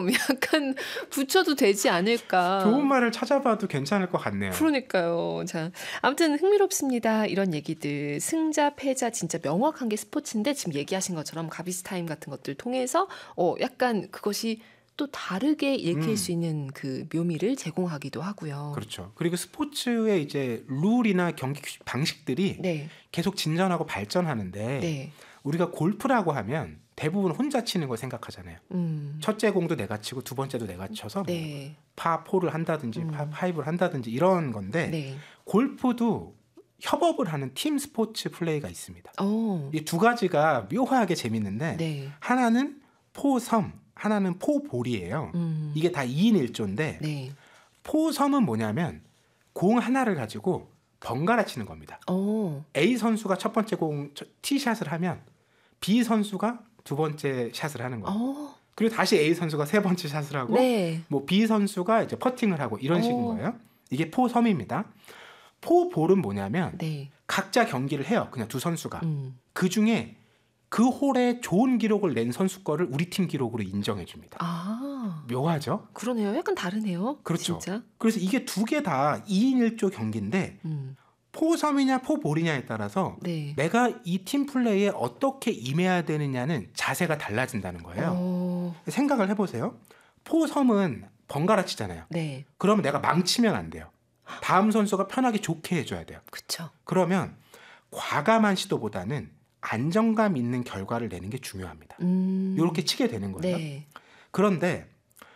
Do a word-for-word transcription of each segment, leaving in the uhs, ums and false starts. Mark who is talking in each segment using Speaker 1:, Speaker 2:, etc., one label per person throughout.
Speaker 1: 점 약간 붙여도 되지 않을까.
Speaker 2: 좋은 말을 찾아봐도 괜찮을 것 같네요.
Speaker 1: 그러니까요. 자, 아무튼 흥미롭습니다. 이런 얘기들. 승자, 패자 진짜 명확한 게 스포츠인데 지금 얘기하신 것처럼 가비스 타임 같은 것들 통해서 어, 약간 그것이 또 다르게 읽힐
Speaker 2: 음.
Speaker 1: 수 있는 그 묘미를 제공하기도 하고요.
Speaker 2: 그렇죠. 그리고 스포츠의 이제 룰이나 경기 방식들이
Speaker 1: 네.
Speaker 2: 계속 진전하고 발전하는데
Speaker 1: 네.
Speaker 2: 우리가 골프라고 하면 대부분 혼자 치는 걸 생각하잖아요.
Speaker 1: 음.
Speaker 2: 첫째 공도 내가 치고 두 번째도 내가 쳐서
Speaker 1: 네.
Speaker 2: 파포를 한다든지
Speaker 1: 음.
Speaker 2: 파파이브를 한다든지 이런 건데
Speaker 1: 네.
Speaker 2: 골프도 협업을 하는 팀 스포츠 플레이가 있습니다.
Speaker 1: 오.
Speaker 2: 이 두 가지가 묘하게 재밌는데
Speaker 1: 네.
Speaker 2: 하나는 포섬, 하나는 포볼이에요.
Speaker 1: 음.
Speaker 2: 이게 다 이인 일조인데
Speaker 1: 네.
Speaker 2: 포섬은 뭐냐면 공 하나를 가지고 번갈아 치는 겁니다.
Speaker 1: 오.
Speaker 2: A 선수가 첫 번째 공 티샷을 하면 B 선수가 두 번째 샷을 하는 거예요.
Speaker 1: 오.
Speaker 2: 그리고 다시 A 선수가 세 번째 샷을 하고
Speaker 1: 네.
Speaker 2: 뭐 B 선수가 이제 퍼팅을 하고 이런
Speaker 1: 오.
Speaker 2: 식인 거예요. 이게 포섬입니다. 포볼은 뭐냐면
Speaker 1: 네.
Speaker 2: 각자 경기를 해요. 그냥 두 선수가.
Speaker 1: 음.
Speaker 2: 그 중에 그 홀에 좋은 기록을 낸 선수 거를 우리 팀 기록으로 인정해 줍니다.
Speaker 1: 아.
Speaker 2: 묘하죠?
Speaker 1: 그러네요. 약간 다르네요.
Speaker 2: 그렇죠.
Speaker 1: 진짜.
Speaker 2: 그래서 이게 두 개 다 이인 일조 경기인데
Speaker 1: 음.
Speaker 2: 포섬이냐 포볼이냐에 따라서
Speaker 1: 네.
Speaker 2: 내가 이 팀 플레이에 어떻게 임해야 되느냐는 자세가 달라진다는 거예요.
Speaker 1: 오.
Speaker 2: 생각을 해보세요. 포섬은 번갈아 치잖아요.
Speaker 1: 네.
Speaker 2: 그러면 내가 망치면 안 돼요. 다음 선수가 편하게 좋게 해줘야 돼요.
Speaker 1: 그쵸.
Speaker 2: 그러면 과감한 시도보다는 안정감 있는 결과를 내는 게 중요합니다.
Speaker 1: 음.
Speaker 2: 이렇게 치게 되는 거예요.
Speaker 1: 네.
Speaker 2: 그런데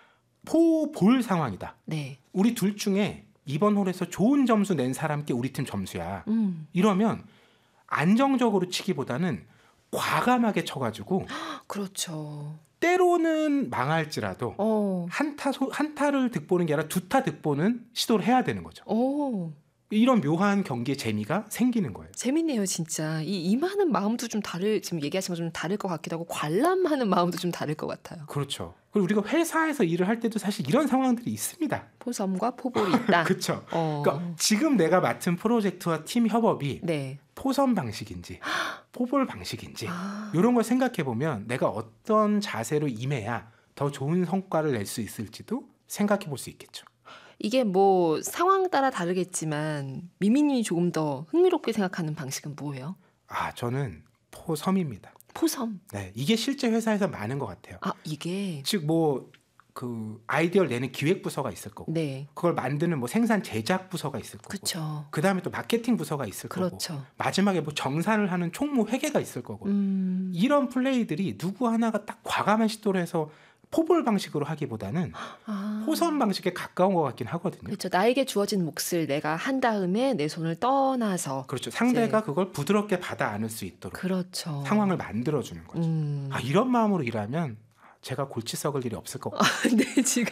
Speaker 2: 포볼 상황이다.
Speaker 1: 네.
Speaker 2: 우리 둘 중에 이번 홀에서 좋은 점수 낸 사람께 우리 팀 점수야.
Speaker 1: 음.
Speaker 2: 이러면 안정적으로 치기보다는 과감하게 쳐가지고
Speaker 1: 그렇죠.
Speaker 2: 때로는 망할지라도
Speaker 1: 어.
Speaker 2: 한타 한타를 득보는 게 아니라 두 타 득보는 시도를 해야 되는 거죠.
Speaker 1: 오.
Speaker 2: 이런 묘한 경기의 재미가 생기는 거예요.
Speaker 1: 재밌네요, 진짜. 이 임하는 마음도 좀 다를, 지금 얘기하신 것좀 다를 것 같기도 하고, 관람하는 마음도 좀 다를 것 같아요.
Speaker 2: 그렇죠. 그리고 우리가 회사에서 일을 할 때도 사실 이런 상황들이 있습니다.
Speaker 1: 포섬과 포볼이 있다.
Speaker 2: 그렇죠.
Speaker 1: 어.
Speaker 2: 그러니까 지금 내가 맡은 프로젝트와 팀 협업이
Speaker 1: 네.
Speaker 2: 포섬 방식인지 포볼 방식인지
Speaker 1: 아.
Speaker 2: 이런 걸 생각해 보면 내가 어떤 자세로 임해야 더 좋은 성과를 낼 수 있을지도 생각해 볼 수 있겠죠.
Speaker 1: 이게 뭐 상황 따라 다르겠지만 미미님이 조금 더 흥미롭게 생각하는 방식은 뭐예요?
Speaker 2: 아, 저는 포섬입니다.
Speaker 1: 포섬.
Speaker 2: 네, 이게 실제 회사에서 많은 것 같아요.
Speaker 1: 아, 이게.
Speaker 2: 즉 뭐 그 아이디어를 내는 기획 부서가 있을 거고,
Speaker 1: 네.
Speaker 2: 그걸 만드는 뭐 생산 제작 부서가 있을 거고,
Speaker 1: 그렇죠.
Speaker 2: 그 다음에 또 마케팅 부서가 있을
Speaker 1: 그렇죠.
Speaker 2: 거고, 마지막에 뭐 정산을 하는 총무 회계가 있을 거고,
Speaker 1: 음.
Speaker 2: 이런 플레이들이 누구 하나가 딱 과감한 시도를 해서 포볼 방식으로 하기보다는
Speaker 1: 아.
Speaker 2: 포섬 방식에 가까운 것 같긴 하거든요.
Speaker 1: 그렇죠. 나에게 주어진 몫을 내가 한 다음에 내 손을 떠나서.
Speaker 2: 그렇죠. 상대가
Speaker 1: 이제.
Speaker 2: 그걸 부드럽게 받아 안을 수 있도록
Speaker 1: 그렇죠.
Speaker 2: 상황을 만들어주는 거죠.
Speaker 1: 음.
Speaker 2: 아, 이런 마음으로 일하면 제가 골치 썩을 일이 없을 것 같아요.
Speaker 1: 네, 지금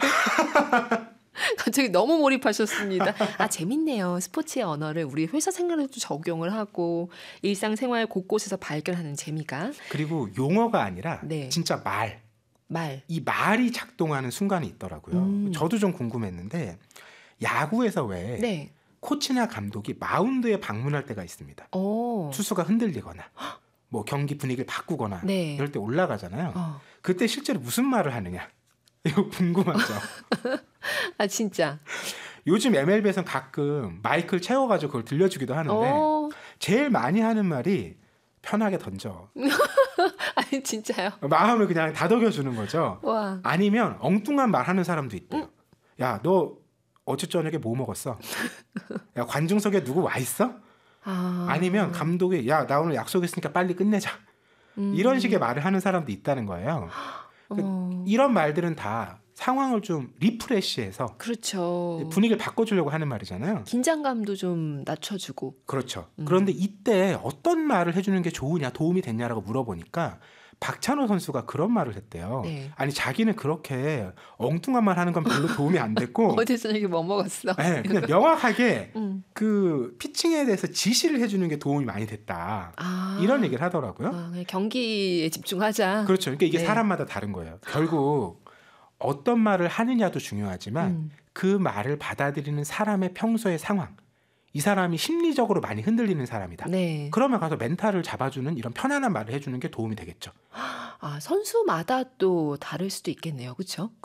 Speaker 1: 갑자기 너무 몰입하셨습니다. 아, 재밌네요. 스포츠의 언어를 우리 회사 생활에도 적용을 하고 일상생활 곳곳에서 발견하는 재미가.
Speaker 2: 그리고 용어가 아니라
Speaker 1: 네.
Speaker 2: 진짜 말.
Speaker 1: 말.
Speaker 2: 이 말이 작동하는 순간이 있더라고요.
Speaker 1: 음.
Speaker 2: 저도 좀 궁금했는데 야구에서 왜
Speaker 1: 네.
Speaker 2: 코치나 감독이 마운드에 방문할 때가 있습니다.
Speaker 1: 오.
Speaker 2: 투수가 흔들리거나 뭐 경기 분위기를 바꾸거나
Speaker 1: 네.
Speaker 2: 이럴 때 올라가잖아요.
Speaker 1: 어.
Speaker 2: 그때 실제로 무슨 말을 하느냐 이거 궁금하죠.
Speaker 1: 아, 진짜.
Speaker 2: 요즘 엠엘비에서는 가끔 마이크를 채워가지고 그걸 들려주기도 하는데
Speaker 1: 오.
Speaker 2: 제일 많이 하는 말이 편하게 던져.
Speaker 1: 아니, 진짜요?
Speaker 2: 마음을 그냥 다독여주는 거죠.
Speaker 1: 와.
Speaker 2: 아니면 엉뚱한 말 하는 사람도 있대요.
Speaker 1: 응?
Speaker 2: 야, 너 어제 저녁에 뭐 먹었어? 야, 관중석에 누구 와 있어?
Speaker 1: 아.
Speaker 2: 아니면 감독이 야, 나 오늘 약속했으니까 빨리 끝내자.
Speaker 1: 음.
Speaker 2: 이런 식의 말을 하는 사람도 있다는 거예요.
Speaker 1: 어.
Speaker 2: 이런 말들은 다 상황을 좀 리프레시해서
Speaker 1: 그렇죠.
Speaker 2: 분위기를 바꿔주려고 하는 말이잖아요.
Speaker 1: 긴장감도 좀 낮춰주고.
Speaker 2: 그렇죠.
Speaker 1: 음.
Speaker 2: 그런데 이때 어떤 말을 해주는 게 좋으냐, 도움이 됐냐라고 물어보니까 박찬호 선수가 그런 말을 했대요.
Speaker 1: 네.
Speaker 2: 아니, 자기는 그렇게 엉뚱한 말 하는 건 별로 도움이 안 됐고
Speaker 1: 어제 저녁에 뭐 먹었어?
Speaker 2: 네, 그냥 명확하게
Speaker 1: 음.
Speaker 2: 그 피칭에 대해서 지시를 해주는 게 도움이 많이 됐다.
Speaker 1: 아.
Speaker 2: 이런 얘기를 하더라고요.
Speaker 1: 아, 그냥 경기에 집중하자.
Speaker 2: 그렇죠. 그러니까 이게
Speaker 1: 네.
Speaker 2: 사람마다 다른 거예요. 결국 어떤 말을 하느냐도 중요하지만
Speaker 1: 음.
Speaker 2: 그 말을 받아들이는 사람의 평소의 상황, 이 사람이 심리적으로 많이 흔들리는 사람이다.
Speaker 1: 네.
Speaker 2: 그러면 가서 멘탈을 잡아주는 이런 편안한 말을 해주는 게 도움이 되겠죠.
Speaker 1: 아, 선수마다 또 다를 수도 있겠네요. 그렇죠?